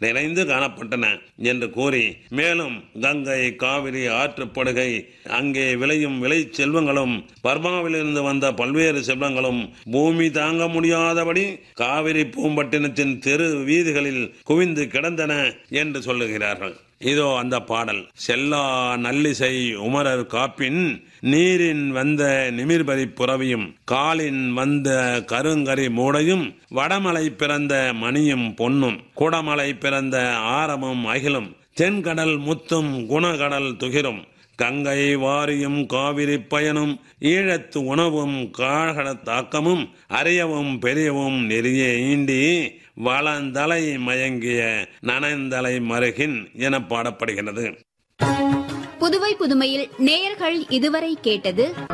நிறைந்து காணப்பட்டன என்று கூறி, மேலும் கங்கை, காவிரி ஆற்றுப்படுகை, அங்கே விளையும் விளை செல்வங்களும், பர்மாவிலிருந்து வந்த பல்வேறு செல்வங்களும் பூமி தாங்க முடியாதபடி காவிரி பூம்பட்டினத்தின் தெரு வீதிகளில் குவிந்து கிடந்தன என்று சொல்லுகிறார்கள். இதோ அந்த பாடல். செல்லா நல்லிசை உமரர் காப்பின், நீரின் வந்த நிமிர்பரி புறவியும், காலின் வந்த கருங்கரி மூடையும், வடமலை பிறந்த மணியும் பொன்னும், குடமலை பிறந்த ஆரமும் அகிலும், தென்கடல் முத்தும் குணகடல் துகிரும், கங்கை வாரியும் காவிரி பயனும், ஈழத்து உணவும் காழத்தாக்கமும், அரியவும் பெரியவும் நெறிய ஈண்டி, வளந்தலை மயங்கிய நனைந்தலை மருகின் என பாடப்படுகிறது. புதுவை புதுமையில் நேயர்கள் இதுவரை கேட்டது